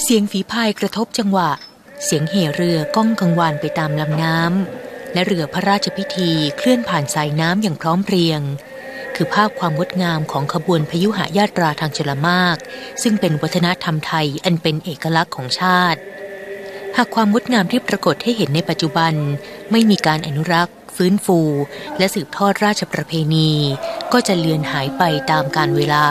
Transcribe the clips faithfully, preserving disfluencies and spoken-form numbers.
เสียงฝีพายกระทบจังหวะเสียงเห่เรือก้องกังวานไปตามลำน้ำและเรือพระราชพิธีเคลื่อนผ่านสายน้ำอย่างพร้อมเพรียงคือภาพความงดงามของขบวนพยุหญาตราทางชลมารซึ่งเป็นวัฒนธรรมไทยอันเป็นเอกลักษณ์ของชาติหากความงดงามที่ปรากฏให้เห็นในปัจจุบันไม่มีการอนุรักษ์ฟื้นฟูและสืบทอดราชประเพณีก็จะเลือนหายไปตามกาลเวลา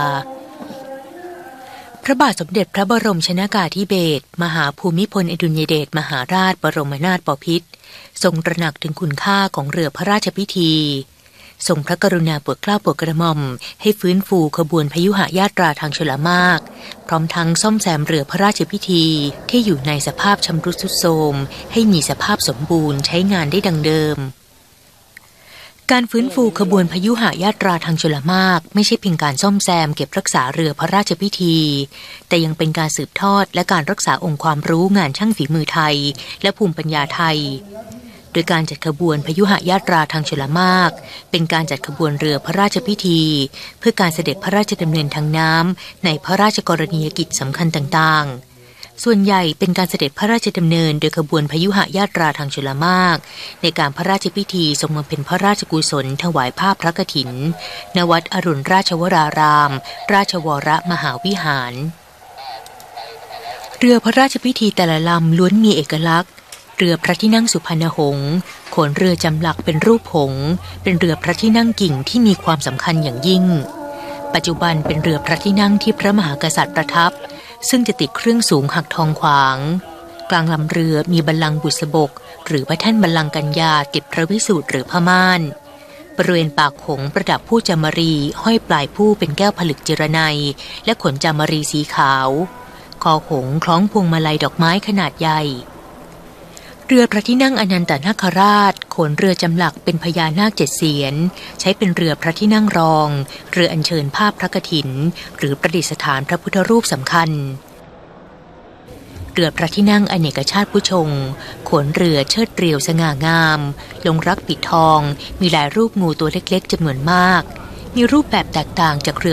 พระบาทสมเด็จพระบรมชนกาธิเบศรมหาภูมิพลอดุลยเดชมหาราชบรมนาถบพิตรทรงตระหนักถึงคุณค่าของเรือพระราชพิธีทรงพระกรุณาโปรดเกล้าโปรดกระหม่อมให้ฟื้นฟูขบวนพยุหญาตราทางชลมารพร้อมทั้งซ่อมแซมเรือพระราชพิธีที่อยู่ในสภาพชำรุดทรุดโทรมให้มีสภาพสมบูรณ์ใช้งานได้ดังเดิมการฟื้นฟูขบวนพยุหญาตราทางชลมารไม่ใช่เพียงการซ่อมแซมเก็บรักษาเรือพระราชพิธีแต่ยังเป็นการสืบทอดและการรักษาองค์ความรู้งานช่างฝีมือไทยและภูมิปัญญาไทยโดยการจัดขบวนพยุหญาตราทางชลมารเป็นการจัดขบวนเรือพระราชพิธีเพื่อการเสด็จพระราชดำเนินทางน้ำในพระราชกรณียกิจสำคัญต่างๆส่วนใหญ่เป็นการเสด็จพระราชดำเนินโดยขบวนพยุหญาตราทางชลมารในการพระราชพิธีทรงบำเพ็ญพระราชกุศลถวายผ้าพระกฐินณวัดอรุณราชวราราม ราชวรมหาวิหารเรือพระราชพิธีแต่ละลำล้วนมีเอกลักษณ์เรือพระที่นั่งสุพรรณหงส์โขนเรือจำหลักเป็นรูปหงส์เป็นเรือพระที่นั่งกิ่งที่มีความสำคัญอย่างยิ่งปัจจุบันเป็นเรือพระที่นั่งที่พระมหากษัตริย์ประทับซึ่งจะติดเครื่องสูงหักทองขวางกลางลำเรือมีบัลลังก์บุษบกหรือพระแท่นบัลลังก์กัญญาติดพระวิสูตรหรือผ้าม่านบริเวณปากหงส์ประดับผู้จามรีห้อยปลายผู้เป็นแก้วผลึกเจรไนยและขนจามรีสีขาวคอหงส์คล้องพวงมาลัยดอกไม้ขนาดใหญ่เรือพระที่นั่งอนันตนาคราชโขนเรือจำหลักเป็นพญานาคเจ็ดเสียนใช้เป็นเรือพระที่นั่งรองเรืออัญเชิญภาพพระกฐินหรือประดิษฐานพระพุทธรูปสำคัญเรือพระที่นั่งอเนกชาติผู้ชงโขนเรือเชิดเรียวสง่างามลงรักปิดทองมีลายรูปงูตัวเล็กๆจำนวนมากมีรูปแบบแตกต่างจากเรือ